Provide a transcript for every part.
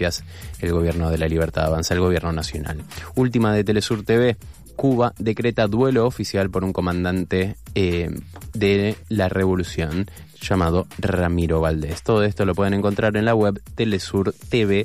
gracias. El gobierno de la libertad avanza, el gobierno nacional. Última de Telesur TV. Cuba decreta duelo oficial por un comandante de la revolución llamado Ramiro Valdés. Todo esto lo pueden encontrar en la web telesurtv.net.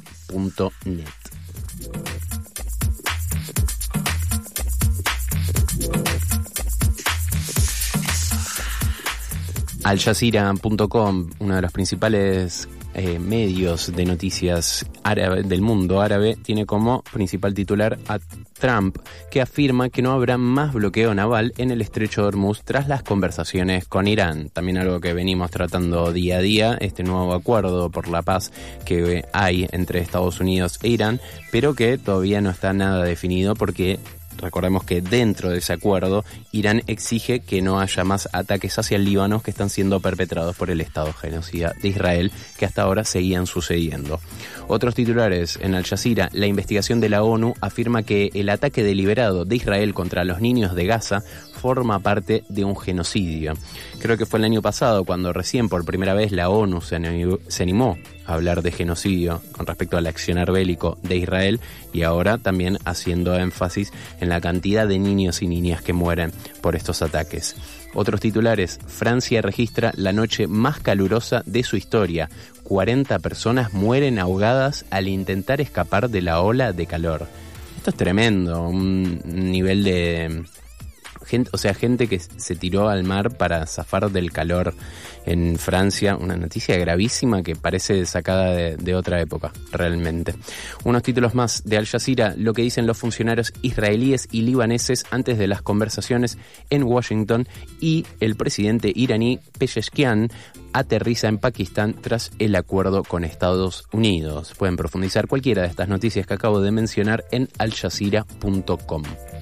Al-Jazeera.com, uno de los principales medios de noticias del mundo árabe, tiene como principal titular a Trump, que afirma que no habrá más bloqueo naval en el estrecho de Hormuz tras las conversaciones con Irán. También algo que venimos tratando día a día, este nuevo acuerdo por la paz que hay entre Estados Unidos e Irán, pero que todavía no está nada definido porque recordemos que dentro de ese acuerdo Irán exige que no haya más ataques hacia el Líbano que están siendo perpetrados por el Estado genocida de Israel, que hasta ahora seguían sucediendo. Otros titulares en Al Jazeera: la investigación de la ONU afirma que el ataque deliberado de Israel contra los niños de Gaza forma parte de un genocidio. Creo que fue el año pasado cuando recién por primera vez la ONU se animó a hablar de genocidio con respecto al accionar bélico de Israel, y ahora también haciendo énfasis en la cantidad de niños y niñas que mueren por estos ataques. Otros titulares: Francia registra la noche más calurosa de su historia. 40 personas mueren ahogadas al intentar escapar de la ola de calor. Esto es tremendo, un nivel de gente que se tiró al mar para zafar del calor en Francia, una noticia gravísima que parece sacada de otra época, realmente. Unos títulos más de Al Jazeera: lo que dicen los funcionarios israelíes y libaneses antes de las conversaciones en Washington, y el presidente iraní Pezeshkian aterriza en Pakistán tras el acuerdo con Estados Unidos. Pueden profundizar cualquiera de estas noticias que acabo de mencionar en aljazeera.com.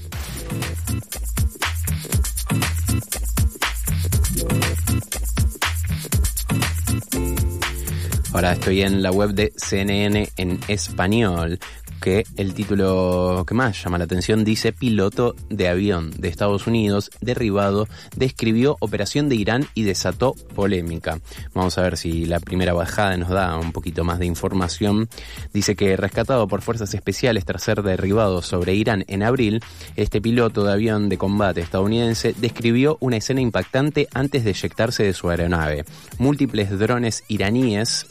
Ahora estoy en la web de CNN en español, que el título que más llama la atención dice: piloto de avión de Estados Unidos derribado describió operación de Irán y desató polémica. Vamos a ver si la primera bajada nos da un poquito más de información. Dice que rescatado por fuerzas especiales tras ser derribado sobre Irán en abril, este piloto de avión de combate estadounidense describió una escena impactante antes de eyectarse de su aeronave. Múltiples drones iraníes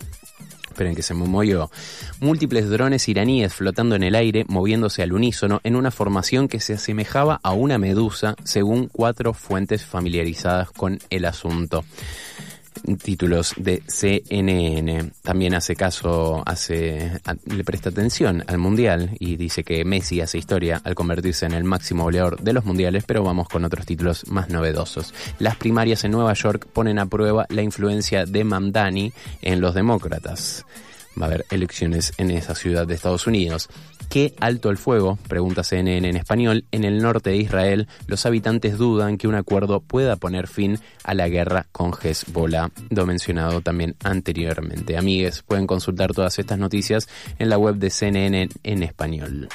flotando en el aire, moviéndose al unísono en una formación que se asemejaba a una medusa, según 4 fuentes familiarizadas con el asunto. Títulos de CNN. También le presta atención al Mundial y dice que Messi hace historia al convertirse en el máximo goleador de los mundiales, pero vamos con otros títulos más novedosos. Las primarias en Nueva York ponen a prueba la influencia de Mamdani en los demócratas. Va a haber elecciones en esa ciudad de Estados Unidos. ¿Qué alto el fuego?, pregunta CNN en español. En el norte de Israel, los habitantes dudan que un acuerdo pueda poner fin a la guerra con Hezbollah, lo mencionado también anteriormente. Amigues, pueden consultar todas estas noticias en la web de CNN en español.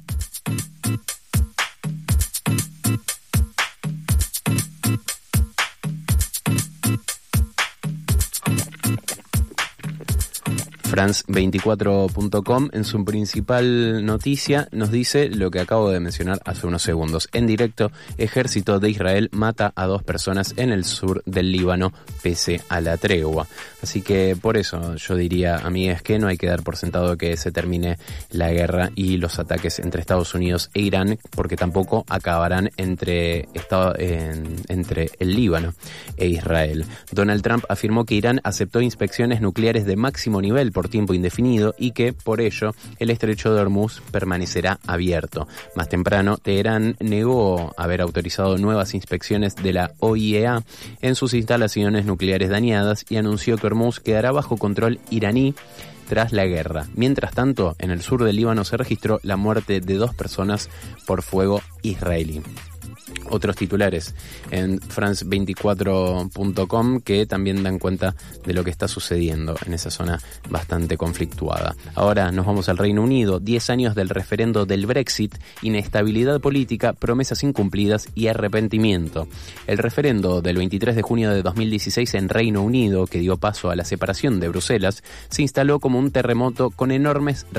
France24.com en su principal noticia nos dice lo que acabo de mencionar hace unos segundos. En directo: ejército de Israel mata a 2 personas en el sur del Líbano pese a la tregua. Así que por eso yo diría, amigues, que no hay que dar por sentado que se termine la guerra y los ataques entre Estados Unidos e Irán, porque tampoco acabarán entre el Líbano e Israel. Donald Trump afirmó que Irán aceptó inspecciones nucleares de máximo nivel por tiempo indefinido y que, por ello, el estrecho de Hormuz permanecerá abierto. Más temprano, Teherán negó haber autorizado nuevas inspecciones de la OIEA en sus instalaciones nucleares dañadas y anunció que Hormuz quedará bajo control iraní tras la guerra. Mientras tanto, en el sur del Líbano se registró la muerte de 2 personas por fuego israelí. Otros titulares en France24.com que también dan cuenta de lo que está sucediendo en esa zona bastante conflictuada. Ahora nos vamos al Reino Unido. 10 años del referendo del Brexit, inestabilidad política, promesas incumplidas y arrepentimiento. El referendo del 23 de junio de 2016 en Reino Unido, que dio paso a la separación de Bruselas, se instaló como un terremoto con enormes